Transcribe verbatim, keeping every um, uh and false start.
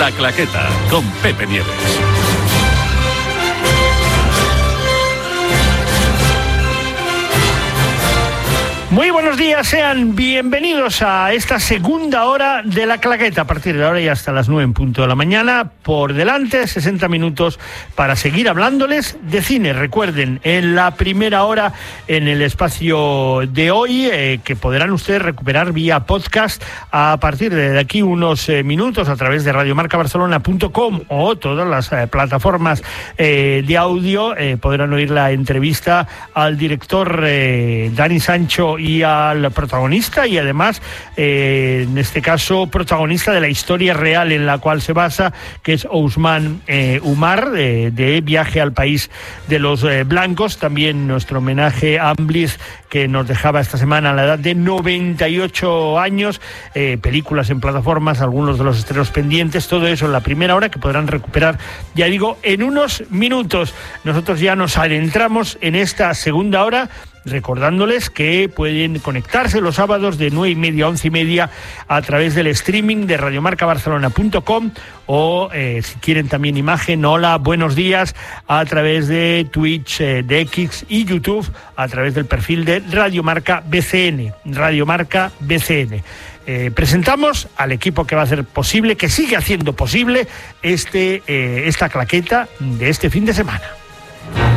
La Claqueta, con Pepe Nieves. Muy buenos días, sean bienvenidos a esta segunda hora de La Claqueta, a partir de ahora y hasta las nueve en punto de la mañana. Por delante, sesenta minutos para seguir hablándoles de cine. Recuerden, en la primera hora, en el espacio de hoy, eh, que podrán ustedes recuperar vía podcast a partir de aquí unos eh, minutos a través de radio marca barcelona punto com o todas las eh, plataformas eh, de audio, eh, podrán oír la entrevista al director eh, Dani Sancho y al protagonista, y además eh, en este caso protagonista de la historia real en la cual se basa, que es Ousmane eh, Umar, de, de Viaje al País de los eh, Blancos. También nuestro homenaje a Amblis, que nos dejaba esta semana a la edad de noventa y ocho años, eh, películas en plataformas, algunos de los estrenos pendientes, todo eso en la primera hora, que podrán recuperar, ya digo, en unos minutos. Nosotros ya nos adentramos en esta segunda hora, recordándoles que pueden conectarse los sábados de nueve y media a once y media a través del streaming de radio marca barcelona punto com o eh, si quieren también imagen, hola, buenos días, a través de Twitch, eh, de X y YouTube, a través del perfil de Radio Marca B C N, Radio Marca B C N. Eh, presentamos al equipo que va a hacer posible, que sigue haciendo posible este eh, esta claqueta de este fin de semana.